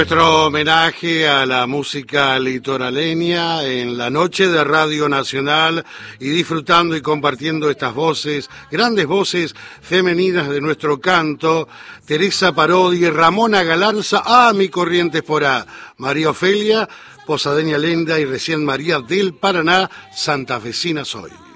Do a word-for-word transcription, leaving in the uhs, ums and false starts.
Nuestro homenaje a la música litoraleña en la noche de Radio Nacional y disfrutando y compartiendo estas voces, grandes voces femeninas de nuestro canto, Teresa Parodi, Ramona Galarza, ah, mi Corrientes Porá, María Ofelia, Posadeña Lenda y recién María del Paraná, santafesina soy.